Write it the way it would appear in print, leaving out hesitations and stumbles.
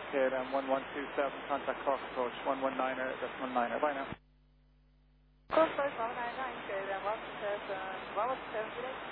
KLM 1127, contact Cork approach 119er, that's 19er. Bye now. Cork approach 199, KLM 127, 117 today.